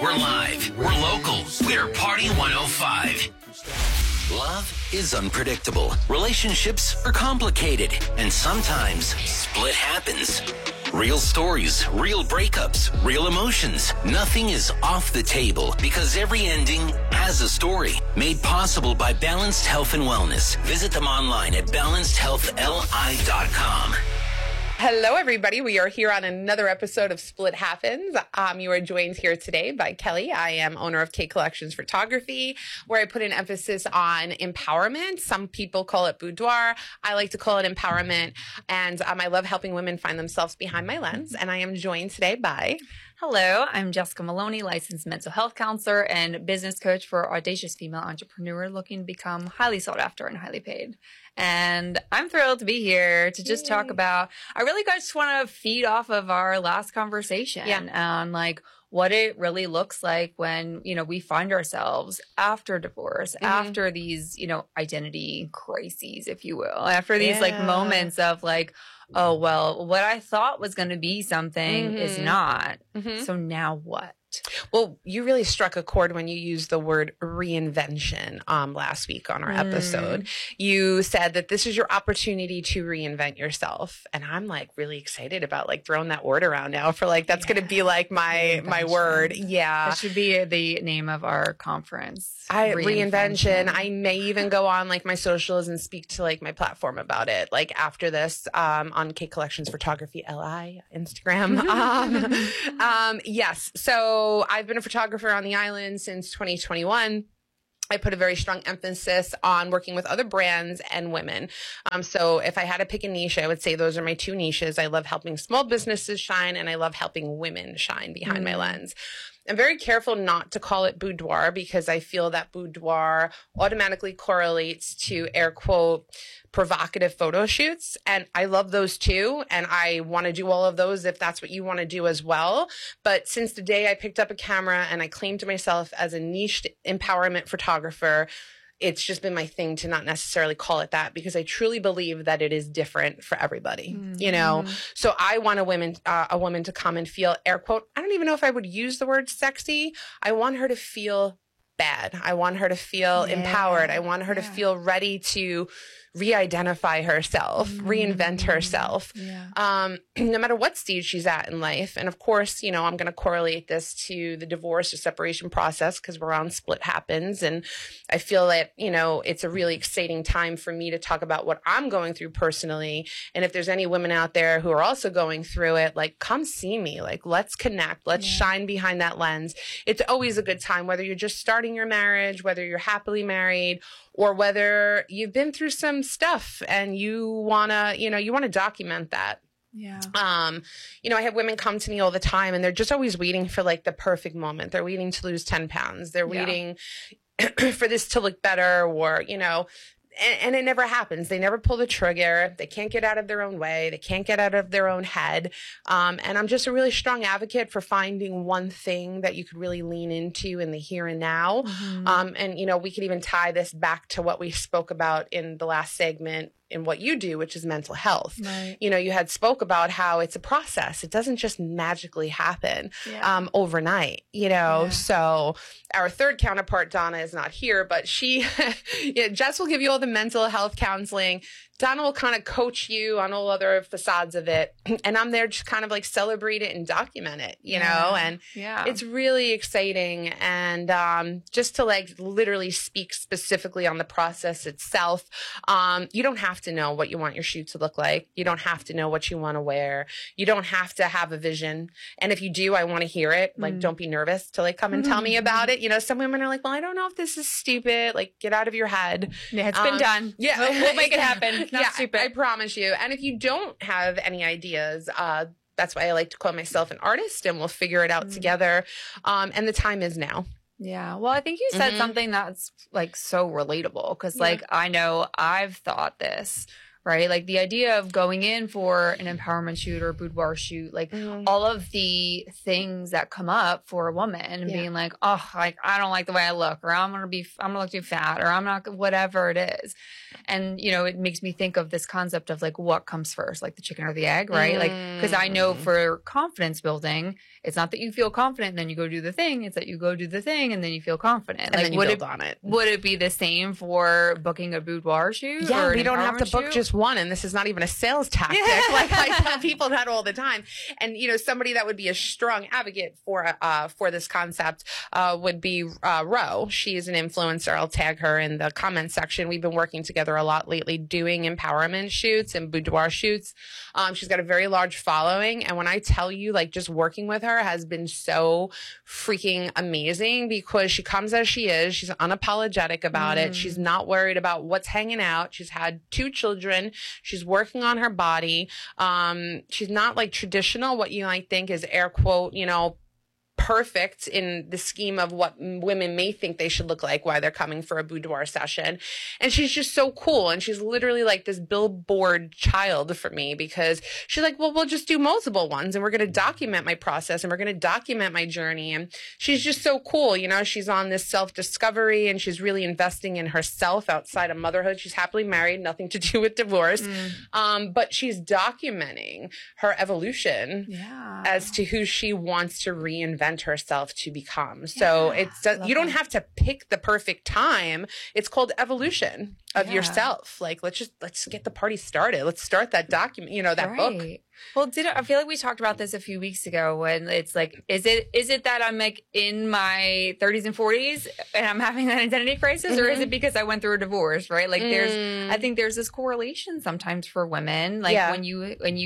We're live. We're local. We're Party 105. Love is unpredictable. Relationships are complicated. And sometimes split happens. Real stories, real breakups, real emotions. Nothing is off the table because every ending has a story. Made possible by Balanced Health and Wellness. Visit them online at balancedhealthli.com. Hello, everybody. We are here on another episode of Split Happens. You are joined here today by Kelly. I am owner of K Collections Photography, where I put an emphasis on empowerment. Some people call it boudoir. I like to call it empowerment. And I love helping women find themselves behind my lens. And I am joined today by... Hello, I'm Jessica Maloney, licensed mental health counselor and business coach for audacious female entrepreneurs looking to become highly sought after and highly paid. And I'm thrilled to be here to just talk about, I really just want to feed off of our last conversation on like what it really looks like when, you know, we find ourselves after divorce, after these, you know, identity crises, if you will, after these like moments of like, oh, well, what I thought was going to be something is not. So now what? Well, you really struck a chord when you used the word reinvention last week on our episode. You said that this is your opportunity to reinvent yourself. And I'm like really excited about like throwing that word around now for like, that's going to be like my word. Yeah. That should be the name of our conference. Reinvention. I may even go on like my socials and speak to like my platform about it. Like after this on K Collections Photography LI Instagram. Yes. So I've been a photographer on the island since 2021. I put a very strong emphasis on working with other brands and women. So if I had to pick a niche, I would say those are my two niches. I love helping small businesses shine, and I love helping women shine behind my lens. I'm very careful not to call it boudoir because I feel that boudoir automatically correlates to air quote provocative photo shoots. And I love those too. And I want to do all of those if that's what you want to do as well. But since the day I picked up a camera and I claimed myself as a niche empowerment photographer, it's just been my thing to not necessarily call it that because I truly believe that it is different for everybody, you know? So I want a woman to come and feel air quote. I don't even know if I would use the word sexy. I want her to feel bad. I want her to feel empowered. I want her to feel ready to re-identify herself, reinvent herself, no matter what stage she's at in life. And of course, you know, I'm going to correlate this to the divorce or separation process because we're on Split Happens. And I feel that, you know, it's a really exciting time for me to talk about what I'm going through personally. And if there's any women out there who are also going through it, like, come see me, like, let's connect, let's shine behind that lens. It's always a good time, whether you're just starting your marriage, whether you're happily married, or whether you've been through some stuff and you want to document that. Yeah. You know, I have women come to me all the time and they're just always waiting for like the perfect moment. They're waiting to lose 10 pounds. They're waiting for this to look better or, you know, and it never happens. They never pull the trigger. They can't get out of their own way. They can't get out of their own head. And I'm just a really strong advocate for finding one thing that you could really lean into in the here and now. And, you know, we could even tie this back to what we spoke about in the last segment in what you do, which is mental health. Right. You know, you had spoke about how it's a process. It doesn't just magically happen overnight, you know. So our third counterpart, Donna, is not here, but she, Jess will give you all the mental health counseling. Donna will kind of coach you on all other facades of it. And I'm there just kind of like celebrate it and document it, you know, and it's really exciting. And just to like literally speak specifically on the process itself, you don't have to know what you want your shoot to look like. You don't have to know what you want to wear. You don't have to have a vision. And if you do, I want to hear it. Like, don't be nervous to like come and tell me about it. You know, some women are like, well, I don't know if this is stupid. Like, get out of your head. Yeah, it's been done. Yeah. We'll make it happen. Not stupid. I promise you. And if you don't have any ideas, that's why I like to call myself an artist and we'll figure it out together. And the time is now. Yeah. Well, I think you said something that's like so relatable because like I know I've thought this, right? Like the idea of going in for an empowerment shoot or a boudoir shoot, like all of the things that come up for a woman and being like, oh, like I don't like the way I look, or I'm gonna look too fat, or I'm not, whatever it is. And, you know, it makes me think of this concept of like what comes first, like the chicken or the egg, right? Like, because I know for confidence building, it's not that you feel confident and then you go do the thing. It's that you go do the thing and then you feel confident. And like, then you build on it. Would it be the same for booking a boudoir shoot? Yeah, or we don't have to book shoot? just one. And this is not even a sales tactic. Like I tell people that all the time. And, you know, somebody that would be a strong advocate for this concept would be Ro. She is an influencer. I'll tag her in the comment section. We've been working together a lot lately doing empowerment shoots and boudoir shoots. She's got a very large following. And when I tell you, like, just working with her has been so freaking amazing because she comes as she is. She's unapologetic about it. She's not worried about what's hanging out. She's had 2 children. She's working on her body. She's not like traditional, what you might think is air quote, you know, perfect in the scheme of what women may think they should look like while they're coming for a boudoir session. And she's just so cool. And she's literally like this billboard child for me because she's like, well, we'll just do multiple ones and we're going to document my process and we're going to document my journey. And she's just so cool. You know, she's on this self-discovery and she's really investing in herself outside of motherhood. She's happily married, nothing to do with divorce. But she's documenting her evolution as to who she wants to reinvent herself to become. So you don't have to pick the perfect time. It's called evolution of yourself. Like, let's get the party started. Let's start that document, you know, that book. Well, I feel like we talked about this a few weeks ago when it's like, is it that I'm like in my 30s and 40s and I'm having that identity crisis, or is it because I went through a divorce, right? Like I think there's this correlation sometimes for women, like when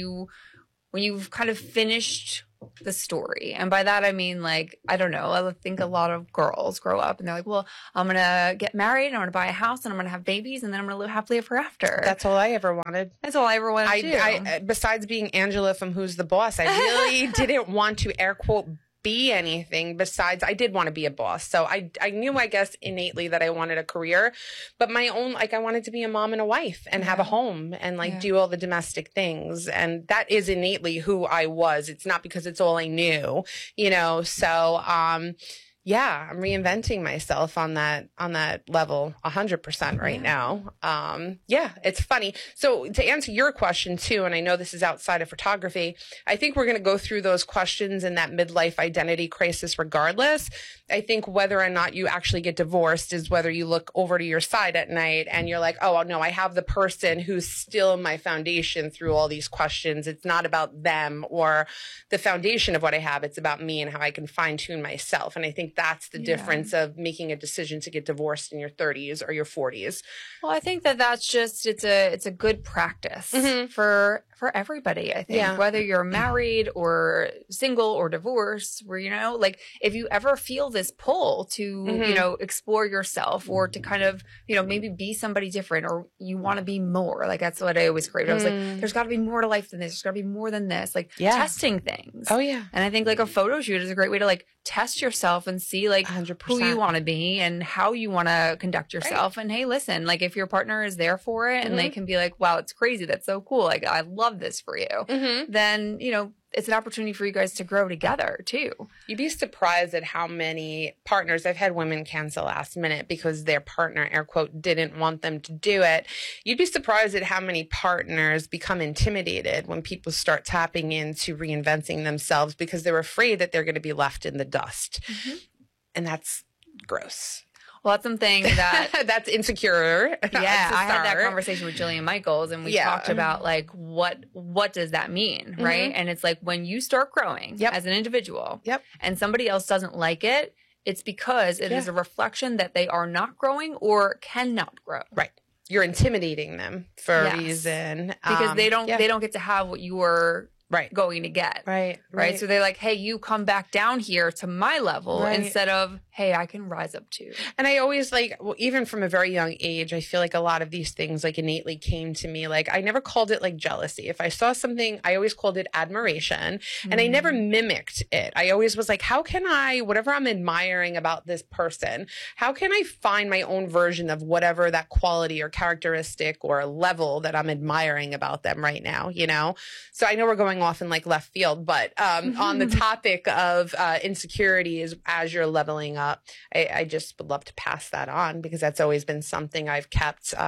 you've kind of finished the story. And by that, I mean, like, I don't know. I think a lot of girls grow up and they're like, well, I'm going to get married. I'm going to buy a house and I'm going to have babies and then I'm going to live happily ever after. That's all I ever wanted. That's all I ever wanted to do. I, besides being Angela from Who's the Boss, I really didn't want to air quote be anything besides I did want to be a boss. So I knew, I guess, innately that I wanted a career, but my own, like, I wanted to be a mom and a wife and have a home and like do all the domestic things. And that is innately who I was. It's not because it's all I knew, you know? So, yeah, I'm reinventing myself on that level 100% right now. Yeah, it's funny. So to answer your question too, and I know this is outside of photography, I think we're going to go through those questions in that midlife identity crisis regardless. I think whether or not you actually get divorced is whether you look over to your side at night and you're like, oh, no, I have the person who's still my foundation through all these questions. It's not about them or the foundation of what I have. It's about me and how I can fine tune myself. And I think that's the difference of making a decision to get divorced in your 30s or your 40s. Well, I think that's just, it's a good practice for everybody, I think, whether you're married or single or divorced, where, you know, like if you ever feel this pull to, you know, explore yourself or to kind of, you know, maybe be somebody different or you want to be more, like that's what I always craved. I was like, there's got to be more to life than this. There's got to be more than this, like testing things. Oh, yeah. And I think like a photo shoot is a great way to like test yourself and see like 100%. who you want to be and how you want to conduct yourself. Right. And hey, listen, like if your partner is there for it and they can be like, wow, it's crazy. That's so cool. Like I love this for you. Then, you know, it's an opportunity for you guys to grow together too. You'd be surprised at how many partners, I've had women cancel last minute because their partner, air quote, didn't want them to do it. You'd be surprised at how many partners become intimidated when people start tapping into reinventing themselves because they're afraid that they're going to be left in the dust. And that's gross. Well, that's something that that's insecure. Yeah, I had that conversation with Jillian Michaels, and we talked about like what does that mean, right? And it's like when you start growing as an individual, and somebody else doesn't like it, it's because it is a reflection that they are not growing or cannot grow. Right. You're intimidating them for a reason because they don't get to have what you are going to get. Right. So they're like, hey, you come back down here to my level instead of, hey, I can rise up too. And I always like, well, even from a very young age, I feel like a lot of these things like innately came to me. Like I never called it like jealousy. If I saw something, I always called it admiration and I never mimicked it. I always was like, how can I, whatever I'm admiring about this person, how can I find my own version of whatever that quality or characteristic or level that I'm admiring about them right now, you know? So I know we're going off in like left field, but on the topic of insecurities as you're leveling up, I just would love to pass that on because that's always been something I've kept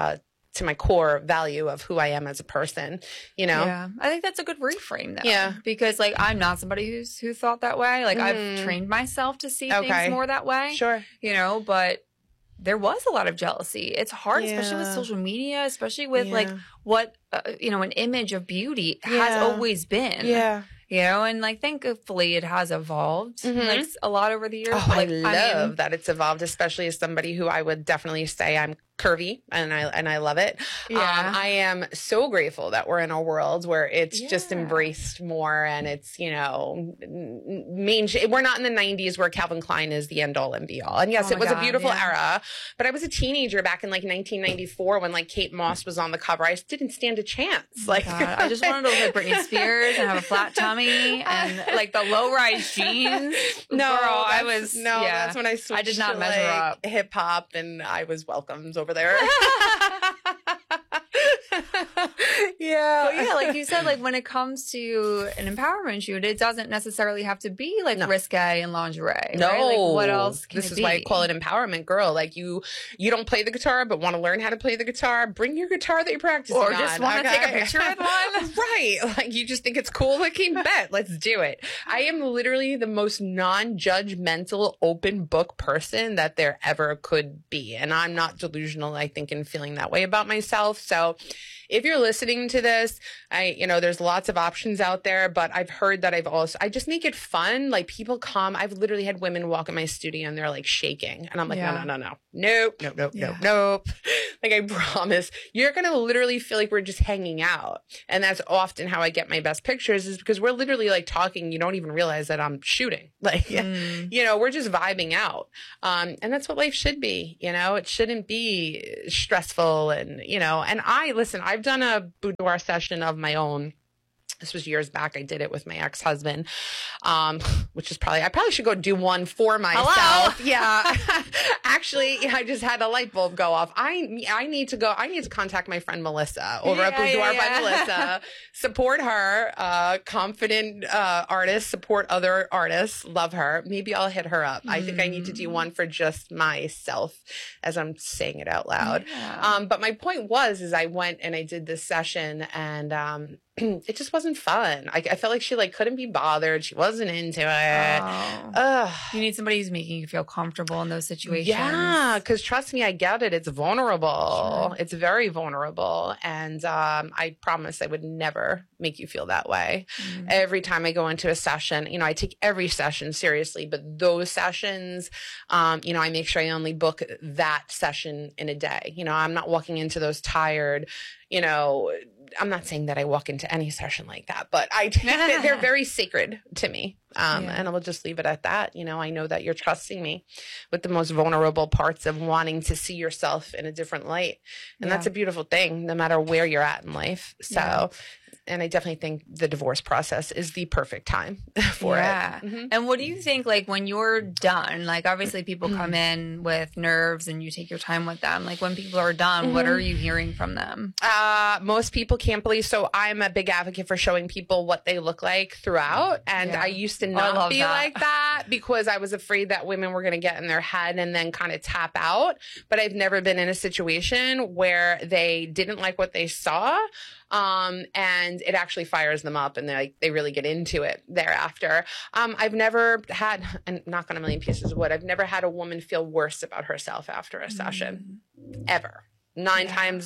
to my core value of who I am as a person, you know? Yeah. I think that's a good reframe though. Yeah. Because like I'm not somebody who thought that way. Like I've trained myself to see things more that way. Sure. You know, but there was a lot of jealousy. It's hard, especially with social media, especially with like what, you know, an image of beauty has always been. Yeah. You know, and like thankfully it has evolved like a lot over the years. Oh, like, I love that it's evolved, especially as somebody who I would definitely say I'm curvy and I love it. Yeah. I am so grateful that we're in a world where it's just embraced more and it's, you know, we're not in the 90s where Calvin Klein is the end all and be all. And yes, it was a beautiful era, but I was a teenager back in like 1994 when like Kate Moss was on the cover. I didn't stand a chance. Like I just wanted to look like Britney Spears and have a flat tummy and like the low rise jeans. No, Girl, that's when I switched I did not to measure like up. hip hop and I was welcomed over there. Yeah. But yeah, like you said, like when it comes to an empowerment shoot, it doesn't necessarily have to be like risque and lingerie. No. Right? Like what else can This it is why I be? call it empowerment, girl. Like you don't play the guitar, but want to learn how to play the guitar. Bring your guitar that you're practicing Or on, just want to take a picture with one. Right. Like you just think it's cool. Like, bet. Let's do it. I am literally the most non-judgmental, open book person that there ever could be. And I'm not delusional, I think, in feeling that way about myself. So if you're listening to this, there's lots of options out there, but I've heard that I just make it fun. Like people come, I've literally had women walk in my studio and they're like shaking. And I'm like, no. Nope. Like I promise you're going to literally feel like we're just hanging out. And that's often how I get my best pictures is because we're literally like talking. You don't even realize that I'm shooting. Like, we're just vibing out. And that's what life should be. You know, it shouldn't be stressful and, and I've done a boudoir session of my own. This was years back. I did it with my ex-husband, which is I probably should go do one for myself. Hello? Yeah. Actually, I just had a light bulb go off. I need to contact my friend Melissa over at Boudoir by Melissa. Support her, confident artist, support other artists. Love her. Maybe I'll hit her up. I think I need to do one for just myself as I'm saying it out loud. Yeah. But my point is I went and I did this session and, it just wasn't fun. I felt like she couldn't be bothered. She wasn't into it. You need somebody who's making you feel comfortable in those situations. Yeah, because trust me, I get it. It's vulnerable. Sure. It's very vulnerable. And I promise I would never make you feel that way. Every time I go into a session, I take every session seriously, but those sessions, I make sure I only book that session in a day. I'm not walking into those tired, I'm not saying that I walk into any session like that, but they're very sacred to me. And I will just leave it at that. I know that you're trusting me with the most vulnerable parts of wanting to see yourself in a different light. And that's a beautiful thing, no matter where you're at in life. So, and I definitely think the divorce process is the perfect time for it. Mm-hmm. And what do you think, when you're done, obviously people come in with nerves and you take your time with them. When people are done, what are you hearing from them? Most people can't believe. So I'm a big advocate for showing people what they look like throughout. And I used to not be like that because I was afraid that women were going to get in their head and then kind of tap out. But I've never been in a situation where they didn't like what they saw. And it actually fires them up and they really get into it thereafter. I've never had, and knock on a million pieces of wood, I've never had a woman feel worse about herself after a session, ever. 10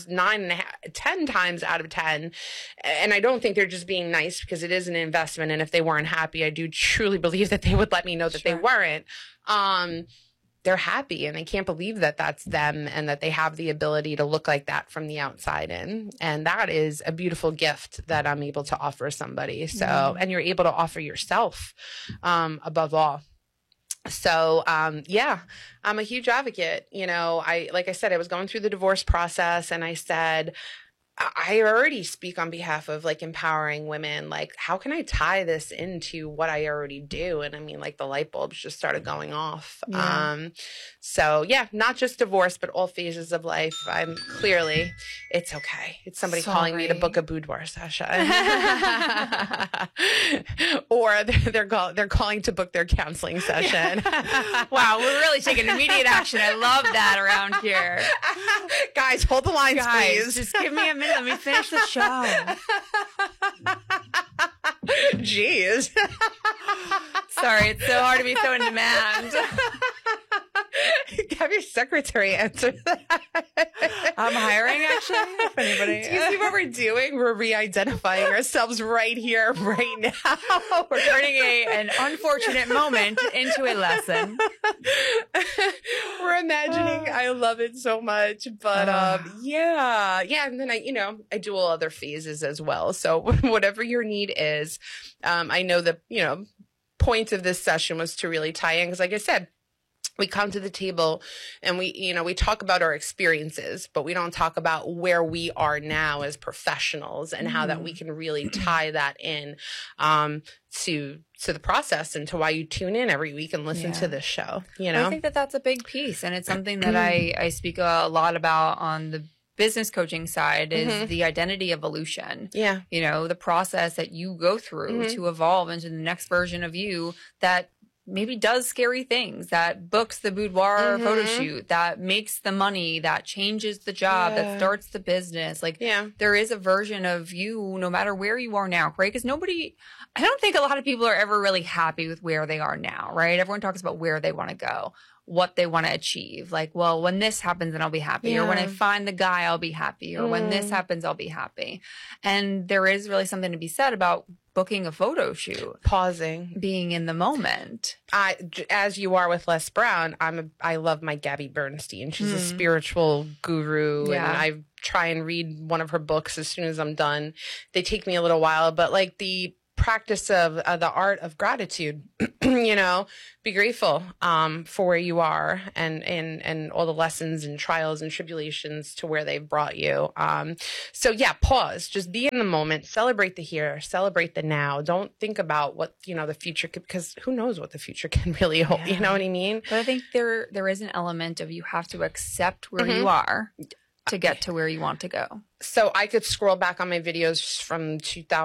times out of 10. And I don't think they're just being nice because it is an investment. And if they weren't happy, I do truly believe that they would let me know that they weren't. They're happy and they can't believe that that's them and that they have the ability to look like that from the outside in. And that is a beautiful gift that I'm able to offer somebody. So, and you're able to offer yourself, above all. So, I'm a huge advocate. Like I said, I was going through the divorce process and I said, I already speak on behalf of like empowering women. Like, how can I tie this into what I already do? And I mean, like the light bulbs just started going off. Yeah. So yeah, not just divorce, but all phases of life. I'm clearly, it's okay. It's somebody calling me to book a boudoir session, or they're calling to book their counseling session. Wow, we're really taking immediate action. I love that around here. Guys, hold the lines, please. Just give me a minute. Let me finish the show. Jeez. Sorry, it's so hard to be so in demand. Have your secretary answer that. I'm hiring, actually, if anybody. Do you see what we're doing? We're re-identifying ourselves right here, right now. We're turning an unfortunate moment into a lesson. We're imagining. I love it so much. But yeah. And then I do all other phases as well. So whatever your need is, I know the, point of this session was to really tie in, because like I said, we come to the table and we talk about our experiences, but we don't talk about where we are now as professionals and how that we can really tie that in to the process and to why you tune in every week and listen to this show. I think that that's a big piece, and it's something that I speak a lot about on the business coaching side is the identity evolution. Yeah. The process that you go through to evolve into the next version of you that maybe does scary things, that books the boudoir photo shoot, that makes the money, that changes the job, that starts the business. Like, there is a version of you no matter where you are now, right? Because I don't think a lot of people are ever really happy with where they are now, right? Everyone talks about where they want to go, what they want to achieve. Like, well, when this happens, then I'll be happy. Or when I find the guy, I'll be happy. Or when this happens, I'll be happy. And there is really something to be said about booking a photo shoot, pausing, being in the moment. As you are with Les Brown, I love my Gabby Bernstein. She's a spiritual guru, and I try and read one of her books as soon as I'm done. They take me a little while, but like the practice of the art of gratitude, be grateful for where you are and all the lessons and trials and tribulations to where they've brought you. So yeah, pause, just be in the moment, celebrate the here, celebrate the now. Don't think about what, the future could, because who knows what the future can really hold, you know what I mean? But I think there is an element of you have to accept where you are to get to where you want to go. So I could scroll back on my videos from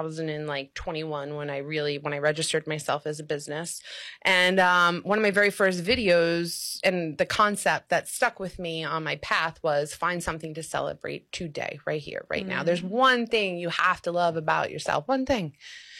2021 when I registered myself as a business. And one of my very first videos and the concept that stuck with me on my path was find something to celebrate today, right here, right now. There's one thing you have to love about yourself. One thing.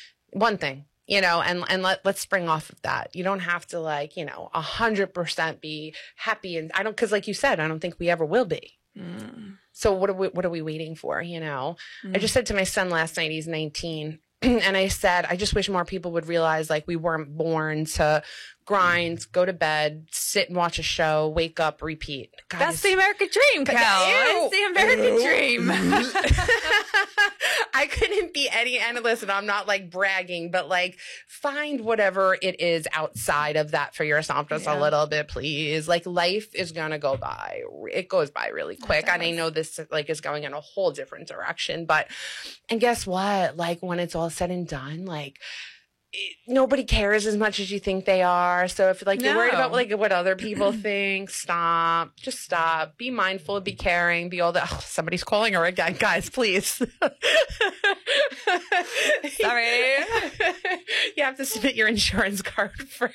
And let's spring off of that. You don't have to 100% be happy. And because like you said, I don't think we ever will be. So what are we waiting for? I just said to my son last night, he's 19. And I said, I just wish more people would realize we weren't born to grind, go to bed, sit and watch a show, wake up, repeat. God, that's the American dream, Cal. It's the American dream. I couldn't be any analyst, and I'm not bragging, but find whatever it is outside of that for yourself just a little bit, please. Life is going to go by. It goes by really quick. And I know this is going in a whole different direction, and guess what? When it's all said and done, nobody cares as much as you think they are. So if you're worried about what other people think, stop. Just stop. Be mindful. Be caring. Be all that. Oh, somebody's calling her again, guys. Please. Sorry. You have to submit your insurance card first.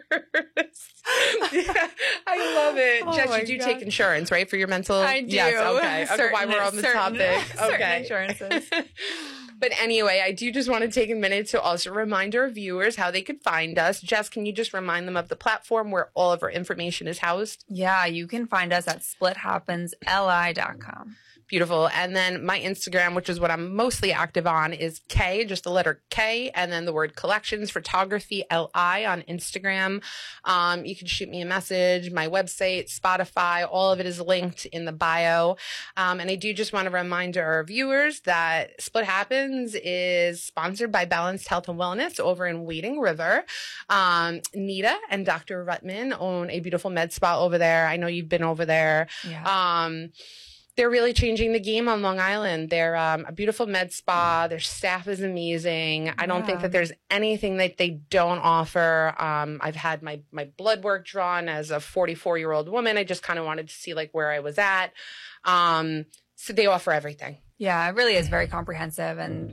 Yeah, I love it. Jess, you do take insurance, right, for your mental? I do. Yes. Okay. Why we're on the topic? Okay. Insurances. But anyway, I do just want to take a minute to also remind our viewers how they could find us. Jess, can you just remind them of the platform where all of our information is housed? Yeah, you can find us at splithappensli.com. Beautiful. And then my Instagram, which is what I'm mostly active on, is K, just the letter K, and then the word collections, photography, LI on Instagram. You can shoot me a message, my website, Spotify, all of it is linked in the bio. And I do just want to remind our viewers that Split Happens is sponsored by Balanced Health and Wellness over in Wading River. Nita and Dr. Rutman own a beautiful med spa over there. I know you've been over there. Yeah. They're really changing the game on Long Island. They're a beautiful med spa. Their staff is amazing. I don't think that there's anything that they don't offer. I've had my blood work drawn as a 44-year-old woman. I just kind of wanted to see like where I was at. So they offer everything. Yeah, it really is very comprehensive, and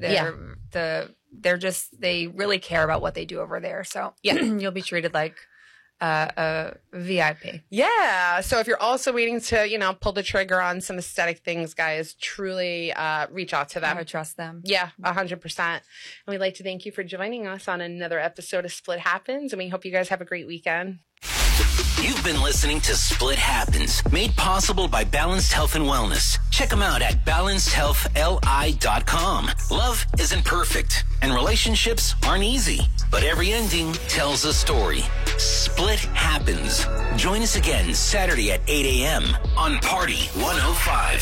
they really care about what they do over there. So you'll be treated like a VIP. Yeah. So if you're also waiting to, pull the trigger on some aesthetic things, guys, truly reach out to them. I would trust them. Yeah, 100%. And we'd like to thank you for joining us on another episode of Split Happens. And we hope you guys have a great weekend. You've been listening to Split Happens, made possible by Balanced Health and Wellness. Check them out at balancedhealthli.com. Love isn't perfect, and relationships aren't easy, but every ending tells a story. Split Happens. Join us again Saturday at 8 a.m. on Party 105.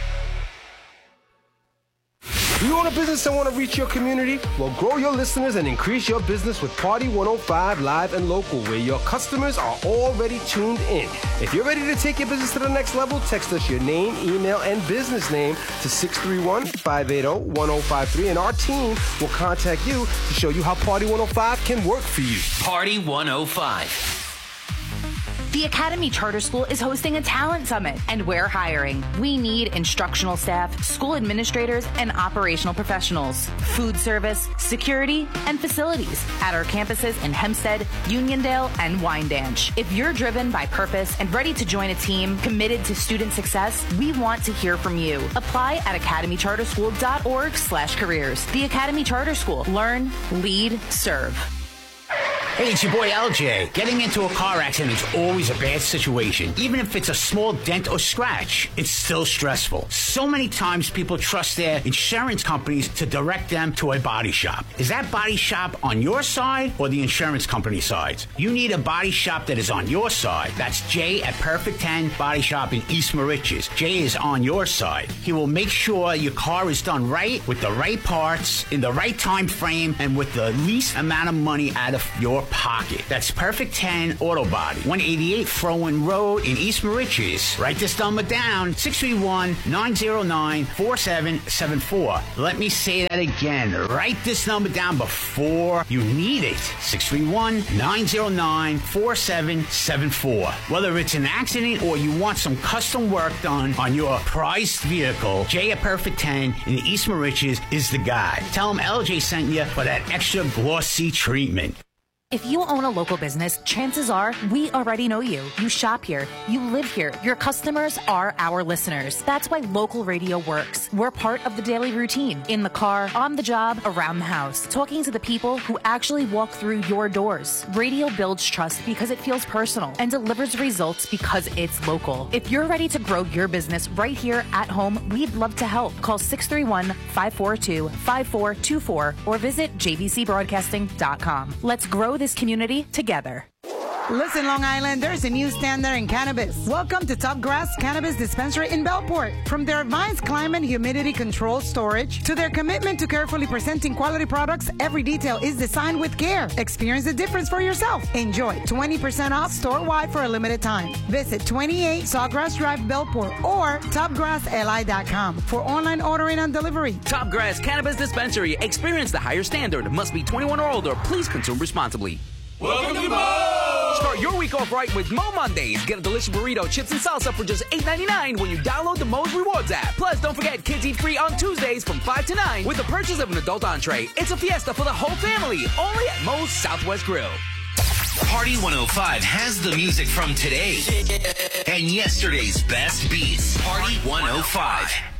Do you own a business and want to reach your community? Well, grow your listeners and increase your business with Party 105 Live and Local, where your customers are already tuned in. If you're ready to take your business to the next level, text us your name, email, and business name to 631-580-1053, and our team will contact you to show you how Party 105 can work for you. Party 105. The Academy Charter School is hosting a talent summit, and we're hiring. We need instructional staff, school administrators, and operational professionals, food service, security, and facilities at our campuses in Hempstead, Uniondale, and Wyandanch. If you're driven by purpose and ready to join a team committed to student success, we want to hear from you. Apply at academycharterschool.org/careers. The Academy Charter School. Learn, lead, serve. Hey, it's your boy LJ. Getting into a car accident is always a bad situation. Even if it's a small dent or scratch, it's still stressful. So many times people trust their insurance companies to direct them to a body shop. Is that body shop on your side or the insurance company side? You need a body shop that is on your side. That's Jay at Perfect 10 Body Shop in East Moriches. Jay is on your side. He will make sure your car is done right, with the right parts, in the right time frame, and with the least amount of money out of your pocket. That's Perfect 10 Auto Body, 188 Frowen Road in East Moriches. Write this number down, 631-909-4774. Let me say that again. Write this number down before you need it. 631-909-4774. Whether it's an accident or you want some custom work done on your prized vehicle, Jay at Perfect 10 in East Moriches is the guy. Tell him LJ sent you for that extra glossy treatment. If you own a local business, chances are we already know you. You shop here. You live here. Your customers are our listeners. That's why local radio works. We're part of the daily routine. In the car, on the job, around the house. Talking to the people who actually walk through your doors. Radio builds trust because it feels personal and delivers results because it's local. If you're ready to grow your business right here at home, we'd love to help. Call 631-542-5424 or visit jvcbroadcasting.com. Let's grow this community together. Listen, Long Island, there's a new standard in cannabis. Welcome to Top Grass Cannabis Dispensary in Bellport. From their advanced climate humidity control storage to their commitment to carefully presenting quality products, every detail is designed with care. Experience the difference for yourself. Enjoy 20% off store-wide for a limited time. Visit 28 Sawgrass Drive, Bellport or topgrassli.com for online ordering and delivery. Top Grass Cannabis Dispensary. Experience the higher standard. Must be 21 or older. Please consume responsibly. Welcome to Mo! Start your week off right with Mo Mondays. Get a delicious burrito, chips, and salsa for just $8.99 when you download the Mo's Rewards app. Plus, don't forget, kids eat free on Tuesdays from 5 to 9 with the purchase of an adult entree. It's a fiesta for the whole family, only at Mo's Southwest Grill. Party 105 has the music from today and yesterday's best beats. Party 105.